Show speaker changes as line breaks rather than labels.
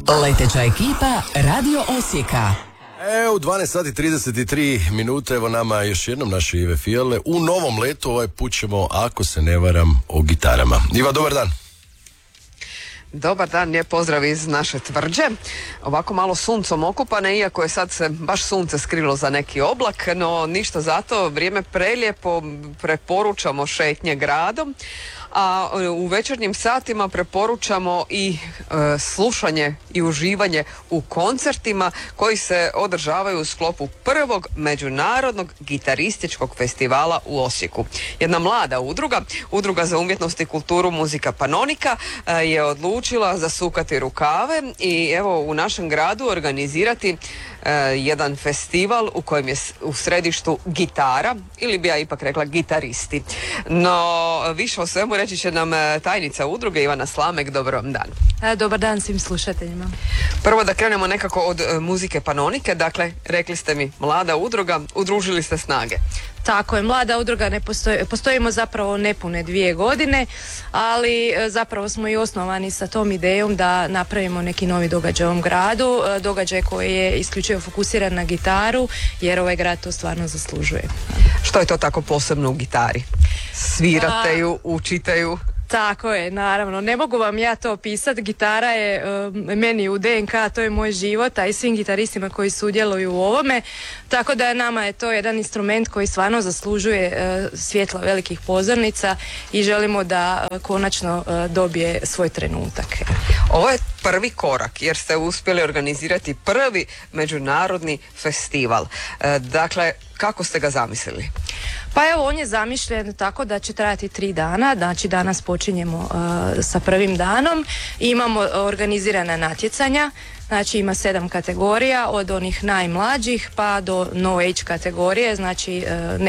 Leteća ekipa Radio Osijeka.
U 12 sati 33 minute, evo nama još jednom naše Ive Fiale. U novom letu ovaj put ćemo, ako se ne varam, o gitarama. Iva, dobar dan.
Dobar dan, lijep pozdrav iz naše Tvrđe. Ovako malo suncom okupane, iako je sad se baš sunce skrilo za neki oblak, no ništa zato, vrijeme prelijepo, preporučamo šetnje gradom, a u večernjim satima preporučamo i slušanje i uživanje u koncertima koji se održavaju u sklopu prvog međunarodnog gitarističkog festivala u Osijeku. Jedna mlada udruga za umjetnost i kulturu Muzika Panonika je odlučila zasukati rukave i evo u našem gradu organizirati jedan festival u kojem je u središtu gitara, ili bi ja ipak rekla gitaristi. No više o svemu reći će nam tajnica udruge Ivana Slamek. Dobar dan.
Dobar dan svim slušateljima.
Prvo da krenemo nekako od Muzike Panonike. Dakle, rekli ste mi mlada udruga, udružili ste snage.
Tako je, mlada udruga postojimo zapravo nepune 2 godine, ali zapravo smo i osnovani sa tom idejom da napravimo neki novi događaj u ovom gradu, događaj koji je isključivo fokusiran na gitaru, jer ovaj grad to stvarno zaslužuje.
Što je to tako posebno u gitari? Svirate ju, učite ju?
Tako je, naravno. Ne mogu vam ja to opisati. Gitara je meni u DNK, to je moj život, a i svim gitaristima koji sudjeluju u ovome. Tako da nama je to jedan instrument koji stvarno zaslužuje svjetla velikih pozornica i želimo da konačno dobije svoj trenutak.
Ovo je prvi korak jer ste uspjeli organizirati prvi međunarodni festival. Dakle, kako ste ga zamislili?
Pa evo, on je zamišljen tako da će trajati 3 dana, znači danas počinjemo sa prvim danom. Imamo organizirana natjecanja, znači ima 7 kategorija, od onih najmlađih pa do no age kategorije, znači